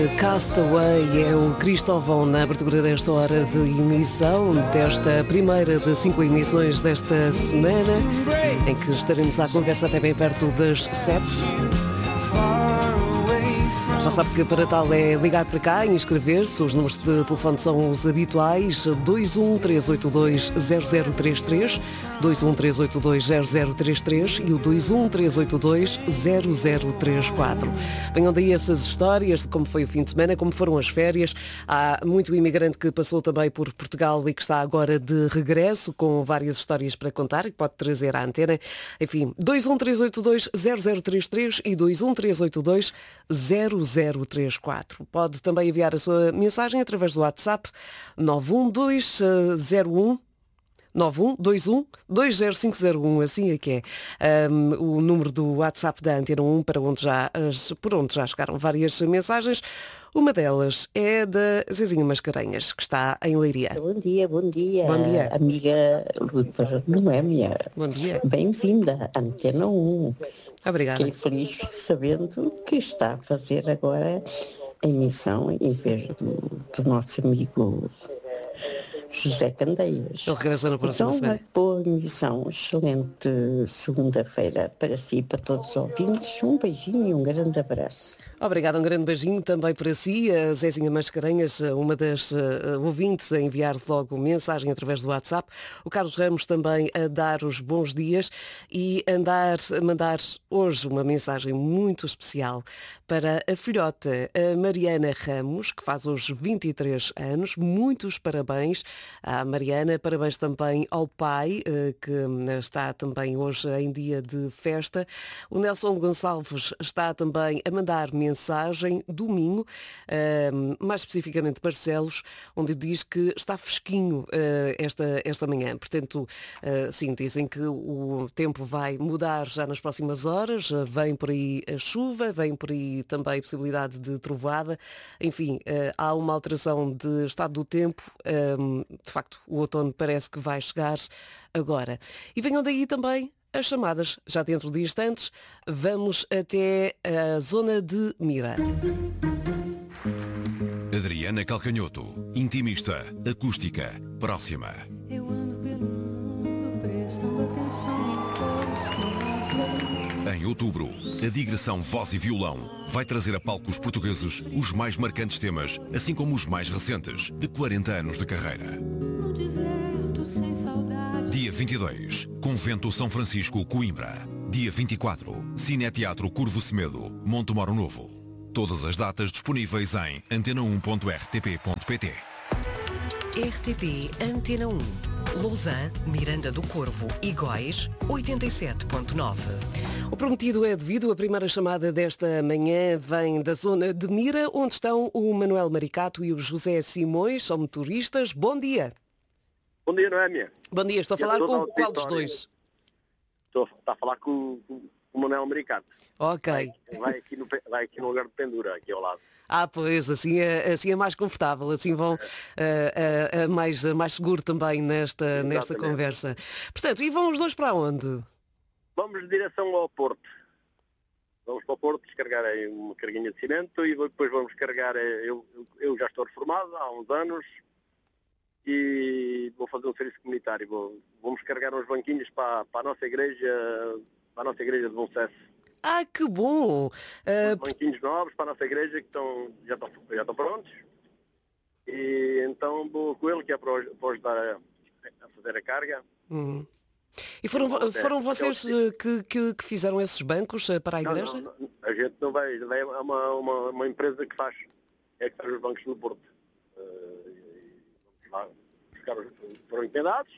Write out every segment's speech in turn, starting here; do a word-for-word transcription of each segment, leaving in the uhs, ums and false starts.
Castaway é o Cristóvão na abertura desta hora de emissão, desta primeira de cinco emissões desta semana, em que estaremos à conversa até bem perto das sete. Já sabe que para tal é ligar para cá e inscrever-se. Os números de telefone são os habituais: dois um três oito dois zero zero três três, dois um três oito dois zero zero três três e o dois um três oito dois zero zero três quatro. Venham daí essas histórias de como foi o fim de semana, como foram as férias. Há muito imigrante que passou também por Portugal e que está agora de regresso, com várias histórias para contar e que pode trazer à antena. Enfim, dois um três oito dois zero zero três três e dois um três oito dois zero zero três quatro. Pode também enviar a sua mensagem através do WhatsApp nove um dois zero um nove um dois um dois zero cinco zero um, assim é que é um, o número do WhatsApp da Antena um, para onde já, por onde já chegaram várias mensagens. Uma delas é da Zezinha Mascarenhas, que está em Leiria. Bom dia, bom dia. Bom dia. Amiga Lúcia Noémia. Bom dia. Bem-vinda à Antena um. Obrigada. Fiquei feliz sabendo que está a fazer agora a emissão em vez do, do nosso amigo José Candeias. Ele regressa na próxima então, semana. Uma boa emissão, excelente segunda-feira para si e para todos os ouvintes. Um beijinho e um grande abraço. Obrigada, um grande beijinho também para si, a Zezinha Mascarenhas, uma das uh, ouvintes a enviar logo mensagem através do WhatsApp. O Carlos Ramos também a dar os bons dias e andar, a mandar hoje uma mensagem muito especial para a filhota, a Mariana Ramos, que faz hoje vinte e três anos. Muitos parabéns à Mariana, parabéns também ao pai, uh, que está também hoje em dia de festa. O Nelson Gonçalves está também a mandar mensagem mensagem do Minho, uh, mais especificamente Barcelos, onde diz que está fresquinho uh, esta, esta manhã. Portanto, uh, sim, dizem que o tempo vai mudar já nas próximas horas, uh, vem por aí a chuva, vem por aí também a possibilidade de trovoada. Enfim, uh, há uma alteração de estado do tempo. Uh, de facto, o outono parece que vai chegar agora. E venham daí também as chamadas, já dentro de instantes, vamos até a zona de Mira. Adriana Calcanhoto, intimista, acústica, próxima. Eu ando pelo mundo prestando atenção em. Em outubro, a digressão Voz e Violão vai trazer a palcos portugueses os mais marcantes temas, assim como os mais recentes, de quarenta anos de carreira. No deserto sem saudade. Dia vinte e dois, Convento São Francisco, Coimbra. Dia vinte e quatro, Cineteatro Curvo Semedo, Montemoro Novo. Todas as datas disponíveis em antena um ponto r t p ponto p t. R T P Antena um. Lousã, Miranda do Corvo e Góis, oitenta e sete ponto nove. O prometido é devido. A primeira chamada desta manhã vem da zona de Mira, onde estão o Manuel Maricato e o José Simões, são motoristas. Bom dia. Bom dia, Noémia. Bom dia, estou a falar com qual dos dois? Estou a falar com, com o Manuel Americano. Ok. Vai, vai, aqui no, vai aqui no lugar de pendura, aqui ao lado. Ah, pois, assim é, assim é mais confortável, assim vão uh, uh, uh, mais, uh, mais seguro também nesta, nesta conversa. Portanto, e vão os dois para onde? Vamos de direção ao Porto. Vamos para o Porto descarregar aí uma carguinha de cimento e depois vamos carregar, eu, eu já estou reformado há uns anos, e vou fazer um serviço comunitário. Vou, vamos carregar uns banquinhos para, para a nossa igreja, para a nossa igreja de Bom Sucesso. Ah, que bom! Uh... Banquinhos novos para a nossa igreja que estão, já, estão, já estão prontos. E então vou com ele, que é para, para ajudar a, a fazer a carga. Uhum. E foram, foram vocês que, que, que fizeram esses bancos para a igreja? Não, não, não, a gente não vai, é uma, uma, uma empresa que faz, é que faz os bancos no Porto. Lá, buscar os, foram encomendados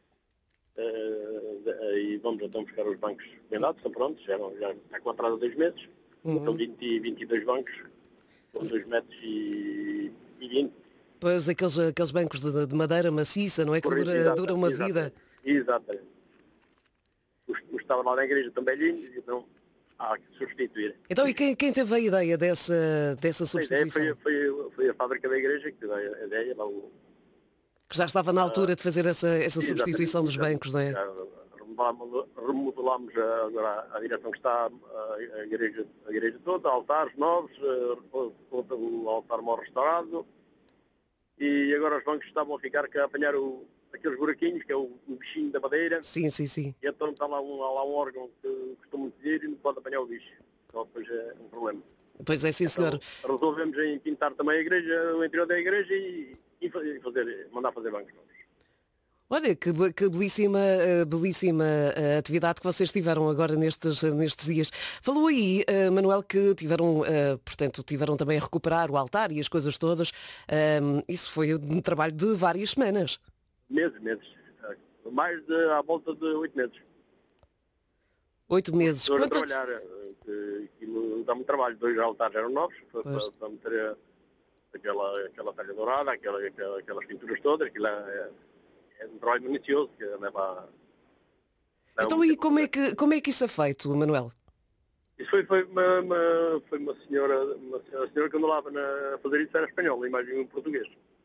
uh, e vamos então buscar os bancos encomendados, estão prontos, já, já está com atraso de dois meses, uhum. Então vinte, vinte e dois bancos, com dois metros e vinte. Pois aqueles, aqueles bancos de, de madeira maciça, não é? Que Por dura, exatamente, dura uma exatamente, vida. Exatamente. Os que estavam lá na igreja também velhinhos, então há que substituir. Então e quem, quem teve a ideia dessa, dessa substituição? A ideia foi, foi, foi a fábrica da igreja que teve a ideia, lá o que já estava na altura de fazer essa, essa substituição dos bancos, não é? Já remodelámos, remodelámos a, agora a direção que está, a, a, igreja, a igreja toda, altares novos, uh, o altar-mor restaurado, e agora os bancos estavam a ficar a apanhar o, aqueles buraquinhos, que é o, o bichinho da madeira, Sim, sim, sim. e então está lá um, há lá um órgão que custa muito dinheiro e não pode apanhar o bicho. Então depois é um problema. Pois é, sim, senhor. Então, resolvemos em pintar também a igreja, o interior da igreja e, e fazer, mandar fazer bancos novos. Olha, que, be- que belíssima, eh, belíssima eh, atividade que vocês tiveram agora nestes, nestes dias. Falou aí, eh, Manuel, que tiveram, eh, portanto, tiveram também a recuperar o altar e as coisas todas. Ahm, isso foi um trabalho de várias semanas. Meses, meses. Mais de, à volta de oito meses. Oito meses. Estou a Quanta- trabalhar, eh, que aquilo dá muito trabalho. Dois altares eram novos, para, Pois. para, para meter eh, aquela, aquela talha dourada, aquela, aquela, aquelas pinturas todas. Aquilo é, é um trabalho minucioso que leva a... leva Então muito e tempo. como é, que, como é que isso é feito, Manuel? Isso foi, foi, uma, uma, foi uma senhora, uma senhora, a senhora que andou lá na- a fazer isso era espanhola, e mais um português.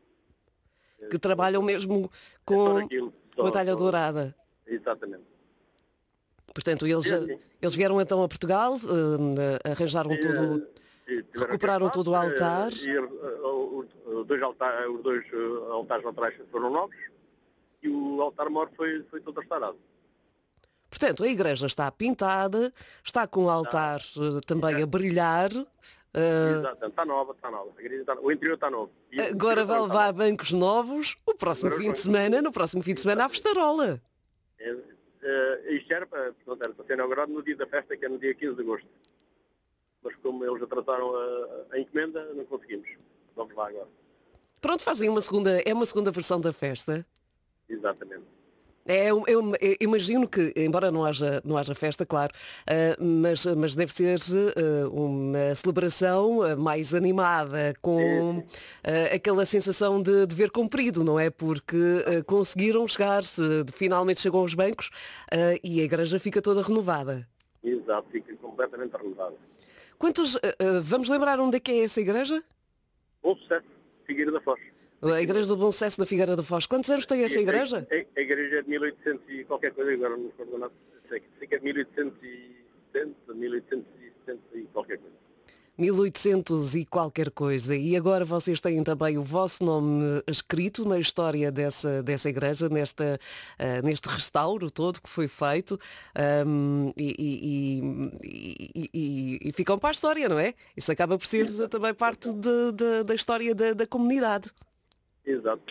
Que trabalham mesmo Só com, naquilo, com só- a talha só- dourada. Exatamente. Portanto, eles, Sim, sim. eles vieram então a Portugal, eh, arranjaram E, tudo, eh, e tiveram recuperaram aquele todo o espaço, altar. eh, E, eh, o- o- os dois, altar, os dois eh, altares laterais foram novos e o altar-mor foi, foi todo restaurado. Portanto, a igreja está pintada, está com o altar eh, também a brilhar. eh, Exatamente, está nova, está nova. A igreja está- o interior está novo. E o agora interior vai também levar está bancos novos. O próximo Agora fim de os semana, bancos- no próximo fim de semana, há festarola. novo. Eh, eh, Isto era para, portanto, era para ser inaugurado no dia da festa, que é no dia quinze de agosto. Mas como eles atrasaram a, a encomenda, não conseguimos. Vamos lá agora. Pronto, fazem uma segunda, é uma segunda versão da festa. Exatamente. É, eu, eu- eu imagino que, embora não haja, não haja festa, claro, eh, mas, mas deve ser eh, uma celebração eh, mais animada, com eh, aquela sensação de dever cumprido, não é? Porque eh, conseguiram chegar, eh, de- finalmente chegam aos bancos eh, e a igreja fica toda renovada. Exato, fica completamente renovado. Quantos, eh, eh, vamos lembrar onde é que é essa igreja? Bom sucesso, Figueira da Foz. A Igreja do Bom Sucesso da Figueira da Foz. Quantos anos tem essa igreja? A, a, a igreja é de mil e oitocentos e qualquer coisa, agora não me recordo nada. Sei que, sei que é de mil oitocentos e setenta, mil oitocentos e setenta e qualquer coisa. mil e oitocentos e qualquer coisa. E agora vocês têm também o vosso nome escrito na história dessa, dessa igreja, nesta, ah, neste restauro todo que foi feito. Ahm, e, e- e- e- e- e ficam para a história, não é? Isso acaba por ser também parte de- de- da história da, da comunidade. Exato.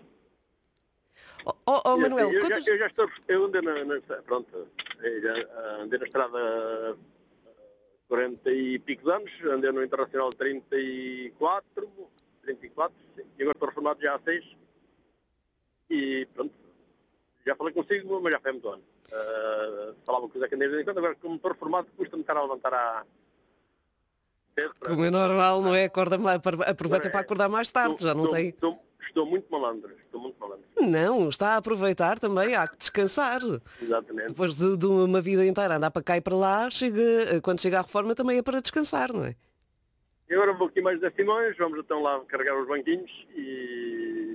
Oh, oh, oh, E Manuel, assim, eu, quantas... já, eu já estou, eu andei na, na pronto, eu já andei na estrada há quarenta e picos anos, andei no Internacional trinta e quatro, trinta e quatro, sim, e agora estou reformado já há seis, e pronto, já falei consigo, mas já foi há muito ano. Uh, falava com o Zé Candeias de vez em quando, agora como estou reformado custa-me estar a levantar à... cedo para- Como é normal, não é? Acorda mais, aproveita Agora, para acordar mais tarde, estou- já não estou- tem... Estou, estou muito malandro, estou muito malandro, Não, está a aproveitar também, há que descansar. exatamente. Depois de, de uma vida inteira andar para cá e para lá, chega, quando chega à reforma também é para descansar, não é? E agora vou aqui mais dez Simões, vamos então lá carregar os banquinhos e...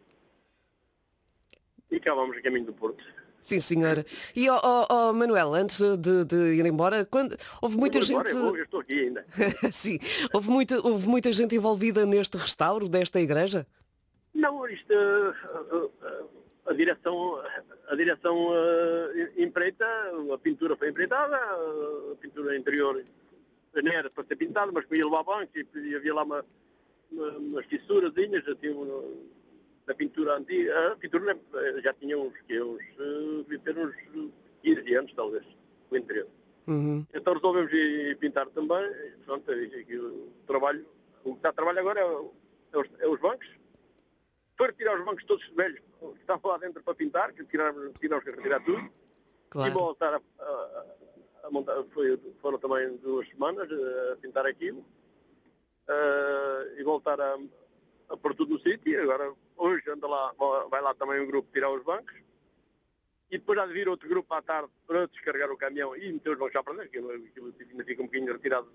E cá vamos a caminho do Porto. Sim, senhora. E, ó ó, ó, Manuel, antes de, de ir embora, quando, houve muita Eu vou embora, gente... eu, vou, eu estou aqui ainda. Sim, houve muita, houve muita gente envolvida neste restauro desta igreja? Não, isto, uh, uh, a direção, a direção uh, empreita, a pintura foi empreitada, a pintura interior nem era para ser pintada, mas ia levar banco e havia lá uma, uma, umas fissurazinhas, assim, um, na pintura antiga. A pintura já tinha uns, que, uns, uh, devia ter uns quinze anos, talvez, o interior. Uhum. Então resolvemos ir pintar também, pronto, e, e, o trabalho, o que está a trabalho agora é, o- é os, é os bancos. Foi retirar os bancos todos velhos que estavam lá dentro para pintar, que tiraram, tivemos que retirar tudo, e Claro. voltar a, a, a montar, foi, foram também duas semanas eh, a pintar aquilo, eh, e voltar a, a pôr tudo no sítio, e agora hoje anda lá, vai lá também um grupo tirar os bancos, e depois há de vir outro grupo à tarde para descarregar o caminhão e meter os bancos já para dentro, aquilo, aquilo ainda fica um bocadinho retirado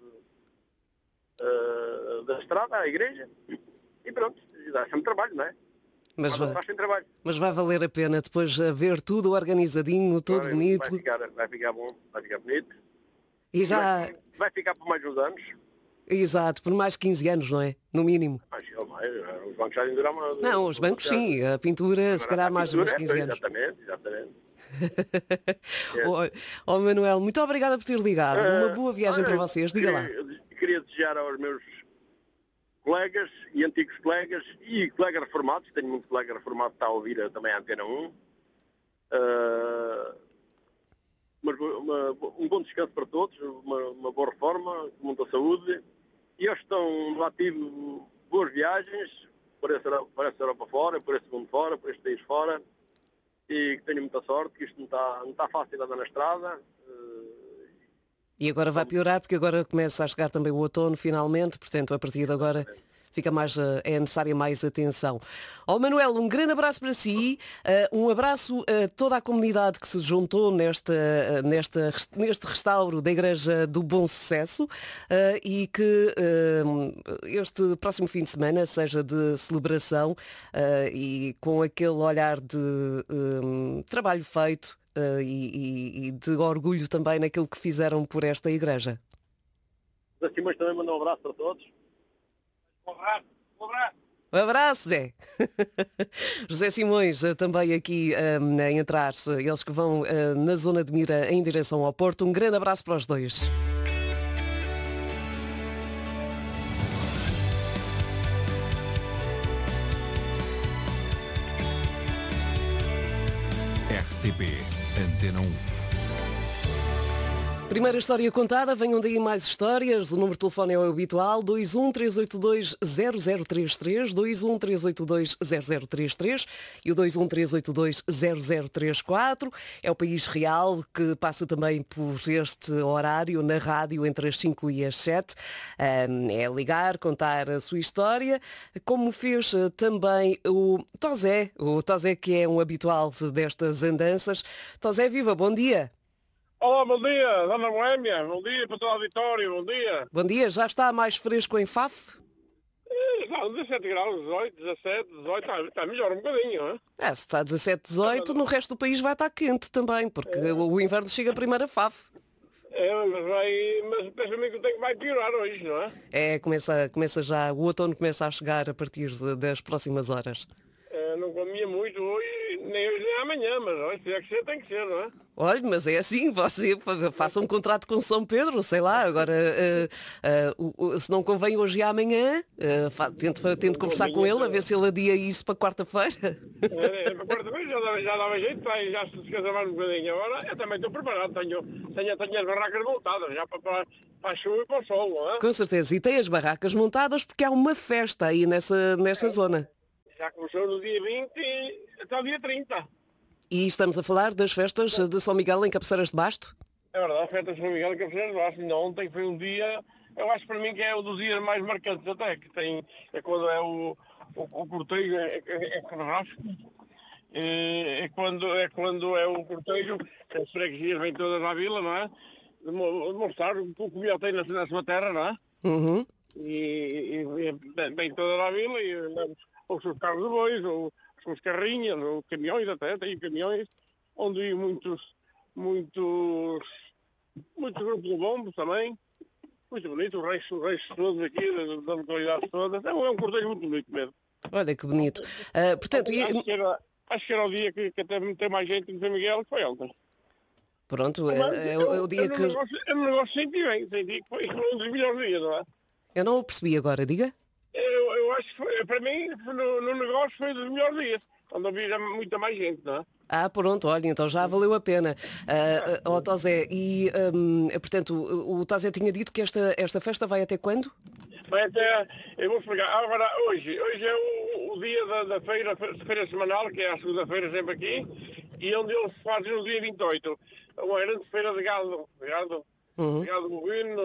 eh, da estrada, à igreja, e pronto, e dá sempre trabalho, não é? Mas, faz, va- faz sem trabalho. mas vai valer a pena depois a ver tudo organizadinho, todo Vai- bonito. Vai ficar, vai ficar bom, vai ficar bonito. E já, Vai, vai ficar por mais uns anos. exato, por mais quinze anos, não é? No mínimo. Mas, oh, mais, os bancos já durar mais. Não, os bancos sim, a pintura se calhar mais uns quinze anos. Exatamente, exatamente. Oh, oh, Manuel, muito obrigada por ter ligado. Uma Eh, boa viagem olha, para vocês, diga lá. queria, queria desejar aos meus colegas e antigos colegas e colegas reformados, tenho muito colega reformado que está a ouvir eh, também a Antena um, eh, mas uma- um bom descanso para todos, uma, uma boa reforma, com muita saúde, e eles estão no ativo, boas viagens, por essa, Europa- por essa Europa fora, por esse mundo fora, por este país fora, e que tenham muita sorte, que isto não está, não está fácil andar na estrada. eh, E agora vai piorar porque agora começa a chegar também o outono finalmente, portanto a partir de agora fica mais, eh, é necessária mais atenção. Ó Manuel, um grande abraço para si, eh, um abraço a toda a comunidade que se juntou nesta, eh, nesta, neste restauro da Igreja do Bom Sucesso eh, e que eh, este próximo fim de semana seja de celebração eh, e com aquele olhar de eh, trabalho feito eh, e, e- e de orgulho também naquilo que fizeram por esta igreja. José Simões também mandou um abraço para todos. Um abraço, um abraço. Um abraço, Zé. José Simões, eh, também aqui eh, a entrar, eh, eles que vão eh, na zona de mira em direção ao Porto. Um grande abraço para os dois. R T P Antena um. Primeira história contada, venham daí mais histórias. O número de telefone é o habitual, dois um três oito dois zero zero três três, dois um três oito dois zero zero três três e o dois um três oito dois zero zero três quatro. É o País Real que passa também por este horário na rádio entre as cinco e as sete. Um, é ligar, contar a sua história, como fez uh, também o Tosé, o Tosé que é um habitual destas andanças. Tosé, viva, bom dia. Olá, bom dia, Dona Boémia, bom dia para toda a Vitória, bom dia. Bom dia, já está mais fresco em Faf? Eh, Não, dezassete graus, dezoito, dezassete, dezoito, está, está melhor um bocadinho, não é? É, se está dezassete, dezoito, no resto do país vai estar quente também, porque o o inverno chega primeiro a Faf. É, mas vai, mas pensa-me que o tempo vai piorar hoje, não é? É, começa, começa já, o outono começa a chegar a partir de- das próximas horas. Eh, Não comia muito hoje, nem hoje nem amanhã, mas olha, se tiver que ser, tem que ser, não é? Olha, mas é assim, você fa- faça um contrato com São Pedro, sei lá, agora eh, eh, o- o- se não convém hoje e amanhã, eh, fa- tente, fa- tente conversar com ele, a ver se ele adia isso para quarta-feira. É, é, para quarta-feira já dava, já dava jeito, tá, já se esquece mais um bocadinho. Agora eu também estou preparado, tenho, tenho, tenho as barracas voltadas já para, para, para a chuva e para o sol, não é? Com certeza, e tem as barracas montadas porque há uma festa aí nessa, nessa zona. Já começou no dia vinte até o dia trinta. E estamos a falar das festas de São Miguel em Cabeceiras de Basto? É verdade, a festa de São Miguel que eu Baixo. Não, ontem foi um dia, eu acho para mim que é um dos dias mais marcantes até, que tem, é quando é o, o, o cortejo, é, é, é carrasco, é, é, quando, é quando é o cortejo, que as freguesias vêm todas à vila, não é? De mo- de mostrar o que o Miguel tem na, na sua terra, não é? Uhum. E, e, e vem toda à vila e levamos os seus carros de bois, ou as suas carrinhas, ou caminhões até, tem caminhões, onde iam muitos, muitos, muitos grupos de bombos também, muito bonito, os reis, os reis todos aqui, das das localidades todas, é um, é um cortejo muito bonito mesmo. Olha que bonito. Ah, portanto, e- Acho que era, acho que era o dia que, que até tem mais gente em São Miguel, que foi ontem. pronto, é, Mas é o- eu- é o dia eu no que... negócio- Eu no negócio senti bem, senti que foi um dos melhores dias, não é? Eu não o percebi agora, diga. Eu, eu acho que foi, para mim, no, no negócio foi dos melhores dias, quando havia já muita mais gente, não é? Ah, pronto, olha, então já valeu a pena. Ah, ah, oh, Tosé, e, hum, portanto, o o Tosé tinha dito que esta, esta festa vai até quando? Vai até, eu vou explicar, agora hoje, hoje é o, o dia da, da feira, feira semanal, que é a segunda-feira sempre aqui, e onde eles fazem no dia vinte e oito, uma grande feira de gado, de gado, Uhum. de gado bovino,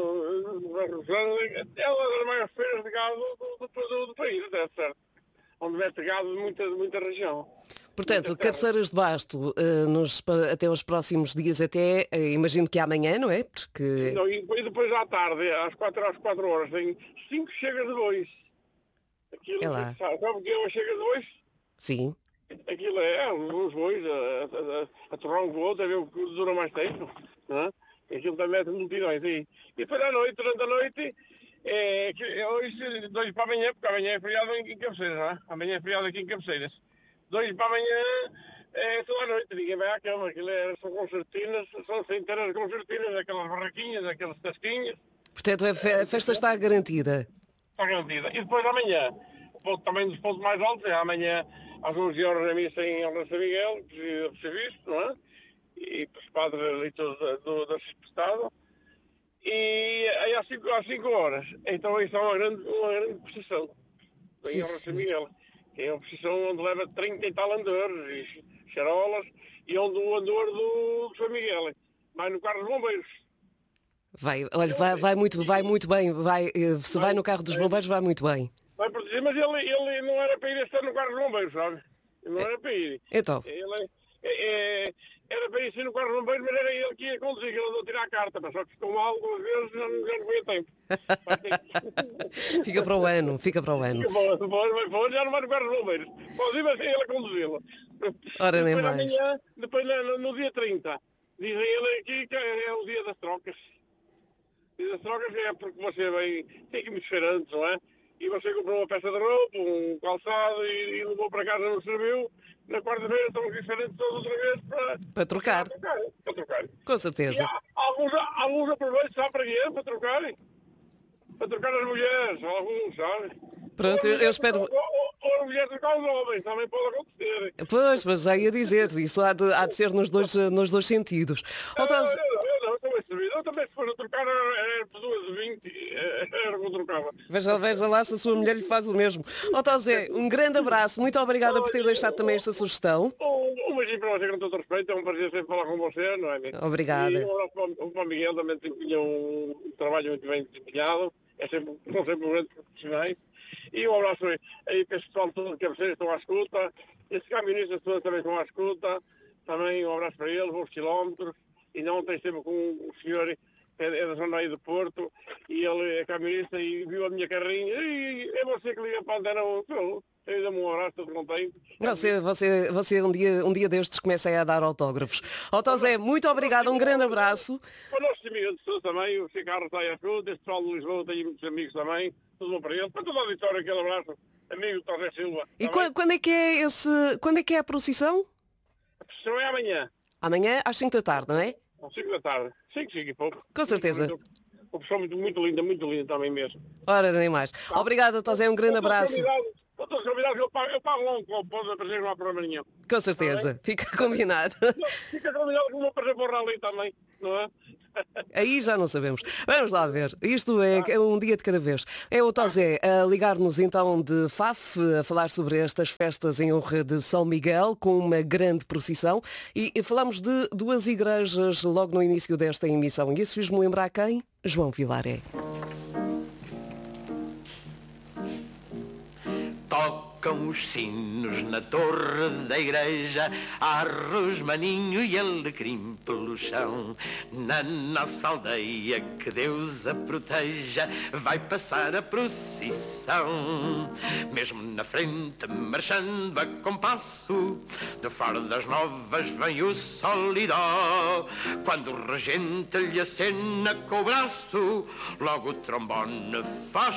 é uma das maiores feiras de gado do, do, do, do país, até certo, onde mete gado de muita, de muita região. Portanto, Muita terra. Cabeceiras de Basto, ah, nos, pa- até os próximos dias, até, ah, imagino que amanhã, não é? Porque... Não, e depois, depois à tarde, às quatro, às quatro horas, tem cinco chegas de bois. Aquilo, É lá. sabe, sabe o que é uma chega de bois? Sim. Aquilo é, uns bois, a, a, a torrar um com o outro, a ver o que dura mais tempo, não é? Aquilo também é multidões aí. E depois à noite, durante a noite, é, é, hoje, dois para amanhã, porque amanhã é feriado em, em Cabeceiras, não é? Amanhã é feriado aqui em Cabeceiras. Dois para amanhã, é só à noite, ninguém vai à cama. Aquilo é, são concertinas, são centenas de concertinas, aquelas barraquinhas, aquelas tasquinhas. Portanto, a, fe a festa está garantida. Está garantida. E depois amanhã, o ponto também dos pontos mais altos, é amanhã às onze horas a missa em Honra São Miguel, que deve ser visto, não é? E para os padres eleitores do, do Estado. E aí às cinco horas, então isso é uma grande, uma grande procissão em Honra São Miguel. É uma procissão onde leva trinta e tal andores e charolas, e onde o andor do, do São Miguel vai no carro dos bombeiros. Vai, olha, vai, vai, muito, vai muito bem. Vai, se vai no carro dos bombeiros, vai muito bem. Vai proteger, mas ele, ele não era para ir este ano no carro dos bombeiros, sabe? Ele não era para ir. Então? Ele, é, é, era para ir sim no carro dos bombeiros, mas era ele que ia conduzir, que ele andou a tirar a carta, mas só que ficou mal algumas vezes, já, já não foi a tempo. Fica para o ano, fica para o ano. Fica para o ano, depois, depois já não vai no carro dos bombeiros. Pode ir, mas ele a conduzi-la. Ora, nem depois mais. Amanhã, depois no, no dia trinta, dizem ele aqui que é o dia das trocas. E das trocas é porque você vem, tem que me diferente, não é? E você comprou uma peça de roupa, um calçado e, e levou para casa, não serviu. Na quarta-feira estão diferentes todos outra vez para, para trocar. Para trocar, para trocar. Com certeza. E há, alguns, alguns aproveitam, sabe para quê? Para trocarem. Para trocar as mulheres, alguns, sabe? Pronto, eu, eu espero... Ou, ou, ou a mulher trocar os homens, também pode acontecer. Pois, mas já ia dizer, isso há de, há de ser nos dois, nos dois sentidos. Eu, eu, eu, eu também sabia, eu também se for a trocar era por duas e vinte, era o que eu trocava. Veja, veja lá se a sua mulher lhe faz o mesmo. Ó oh, Zé, um grande abraço, muito obrigada por ter deixado também esta sugestão. Um, um beijinho para você com todo respeito, é um prazer sempre falar com você, não é mesmo? Obrigada. E um abraço para, para o Miguel, também desempenha um, um trabalho muito bem desempenhado, é sempre, são sempre grandes profissionais. E um abraço aí, aí para esse pessoal todo de Cabeceiras estão à escuta, esses camionistas todos também estão à escuta, também um abraço para eles, bons quilómetros, e não tem sempre com o senhor, é, é da zona aí do Porto, e ele é camionista e viu a minha carrinha, e é você que liga para a antena, eu dou-me um abraço, todo contente. Você, você, você um, dia, um dia destes começa a dar autógrafos. Ó oh, Zé, muito obrigado, um grande abraço. Para os nossos amigos de também, o Ricardo está aí à escuta, esse pessoal de Lisboa tem muitos amigos também, tudo bom para ele, para toda a vitória, aquele abraço, amigo Torres Silva. E quando, quando é que é esse, quando é que é a procissão? A procissão é amanhã. Amanhã às cinco da tarde, não é? Às cinco da tarde, cinco, cinco e pouco. Com certeza. Uma pessoa muito, muito linda, muito linda também mesmo. Ora, nem mais. Obrigado, Zé, um grande abraço. Estou convidado, eu pago, eu pago lá um copo, pode aparecer, não há problema nenhum. Com certeza, fica combinado. Fica combinado que vou aparecer por ali também, não é? Aí já não sabemos. Vamos lá ver. Isto é, é um dia de cada vez. É o Zé a ligar-nos então de Faf, a falar sobre estas festas em honra de São Miguel, com uma grande procissão. E falamos de duas igrejas logo no início desta emissão. E isso fez-me lembrar quem? João Vilaré. Tocam os sinos na torre da igreja, há rosmaninho e alecrim pelo chão. Na nossa aldeia que Deus a proteja, vai passar a procissão. Mesmo na frente, marchando a compasso, de fardas novas vem o solidó. Quando o regente lhe acena com o braço, logo o trombone faz